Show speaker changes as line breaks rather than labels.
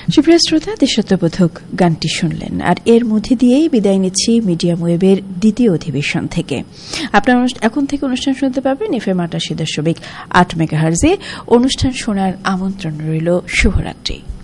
সুপ্রিয় শ্রোতা, দেশাত্মবোধক গানটি শুনলেন, আর এর মধ্যে দিয়েই বিদায় নিচ্ছি মিডিয়াম ওয়েবের দ্বিতীয় অধিবেশন থেকে। আপনারা এখন থেকে অনুষ্ঠান শুনতে পাবেন FM 88.8 মেগাহার্জে। অনুষ্ঠান শোনার আমন্ত্রণ রইল। শুভরাত্রি।